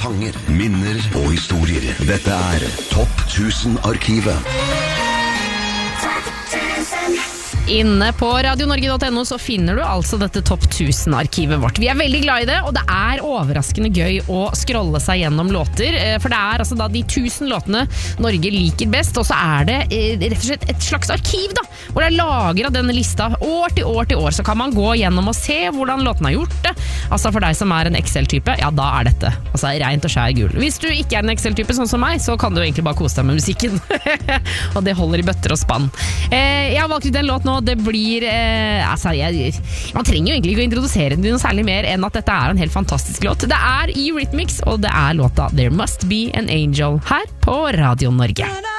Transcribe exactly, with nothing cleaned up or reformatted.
sanger, minner og historier. Dette er Topp tusen-arkivet. Inne på radio norge punktum no så finner du altså dette topp tusen-arkivet vårt. Vi er veldig glad i det, og det er overraskende gøy å scrolle seg gjennom låter, for det er altså da de tusen låtene Norge liker best, og så er det rett og slett et slags arkiv da, hvor det er lagret denne lista år til år til år, så kan man gå gjennom og se hvordan låtene har gjort det. Altså for deg som er en Excel-type, ja da er dette altså rent og skjær gull. Hvis du ikke er en Excel-type sånn som meg, så kan du egentlig bare kose deg med musikken. Og det holder i bøtter og spann. Eh, jeg har valgt ut en låt nå. Det blir eh, altså, jeg, man trenger jo egentlig ikke å introdusere den noe særlig mer enn at dette er en helt fantastisk låt. Det er Eurythmics, og det er låta There Must Be an Angel her på Radio Norge.